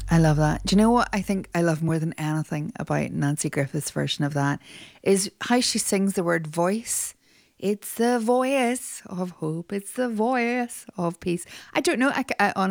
I love that. Do you know what I think I love more than anything about Nancy Griffith's version of that is how she sings the word voice. It's the voice of hope. It's the voice of peace. I don't know. I honestly